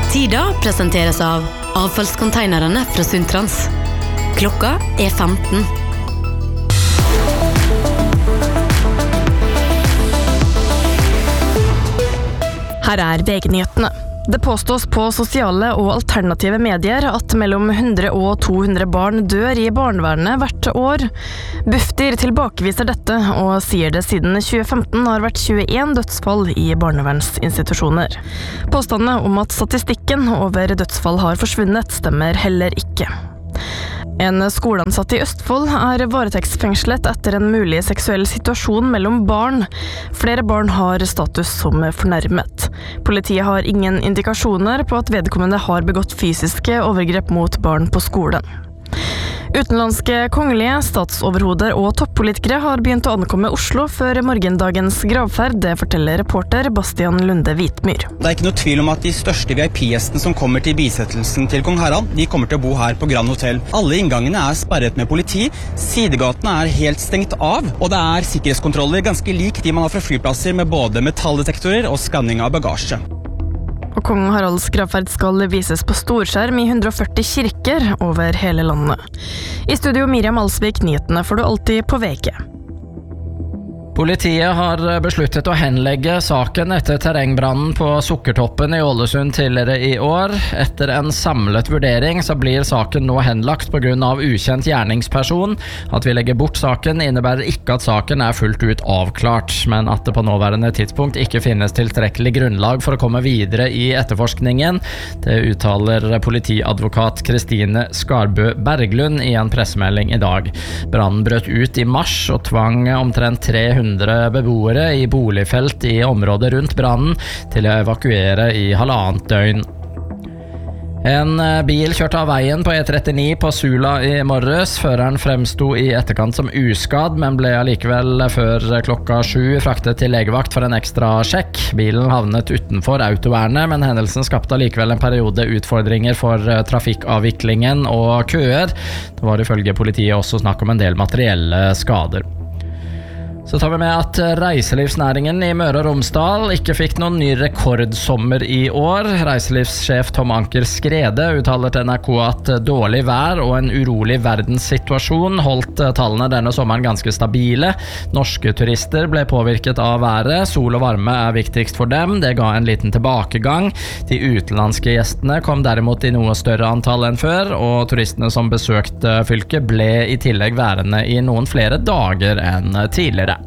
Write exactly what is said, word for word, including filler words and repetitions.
Tida presenteres av avfallskonteinerne fra Sundtrans. Klokka er femten. Her er V G-nyhetene. Det påstås på sosiale og alternative medier at mellom hundre og to hundre barn dør i barnevernet hvert år. Bufdir tilbakeviser dette og sier det siden tjue femten har vært tjueen dødsfall i barnevernsinstitusjoner. Påstandene om at statistikken over dødsfall har forsvunnet stemmer heller ikke. En skoleansatt i Østfold er varetektsfengslet etter en mulig seksuell situasjon mellom barn. Flere barn har status som fornærmet. Politiet har ingen indikasjoner på at vedkommende har begått fysiske overgrep mot barn på skolen. Utenlandske kongelige, statsoverhoder og toppolitikere har begynt å ankomme Oslo før morgendagens gravferd, det forteller reporter Bastian Lunde Vitmyr. Det er ikke noe tvil om at de største V I P-gjestene som kommer til bisettelsen til kong Harald, de kommer til å bo her på Grand Hotel. Alle inngangene er sperret med politi, sidegatene er helt stengt av, og det er sikkerhetskontroller ganske lik de man har fra flyplasser med både metalldetektorer og skanning av bagasje. Og kong Haralds gravferd skal vises på storskjerm i hundre og førti kirker over hele landet. I studio Miriam Alsvik, nyhetene får du alltid på V G. Politiet har besluttet å henlegge saken etter terrengbrannen på Sukkertoppen i Ålesund tidligere i år. Etter en samlet vurdering så blir saken nå henlagt på grunn av ukjent gjerningsperson. At vi legger bort saken innebærer ikke at saken er fullt ut avklart, men at det på nåværende tidspunkt ikke finnes tilstrekkelig grunnlag for å komme videre i etterforskningen. Det uttaler politiadvokat Kristine Skarbø Berglund i en pressemelding i dag. Brannen brøt ut i mars og tvang omtrent tre hundre beboere i boligfelt i området rundt brannen til å evakuere i halvannet døgn. En bil kjørte av veien på E trettini på Sula i morges. Føreren fremsto i etterkant som uskadd, men ble allikevel før klokka sju fraktet til legevakt for en ekstra sjekk. Bilen havnet utenfor autovernet, men hendelsen skapte allikevel en periode utfordringer for trafikkavviklingen og køer. Det var ifølge politiet også snakk om en del materielle skader. Så tar vi med at reiselivsnæringen i Møre og Romsdal ikke fikk noen ny rekordsommer i år. Reiselivssjef Tom Anker Skrede uttaler til N R K at dårlig vær og en urolig verdenssituasjon holdt tallene denne sommeren ganske stabile. Norske turister ble påvirket av været. Sol og varme er viktigst for dem. Det ga en liten tilbakegang. De utenlandske gjestene kom derimot i noe større antall enn før, og turistene som besøkte fylket ble i tillegg værende i noen flere dager enn tidligere.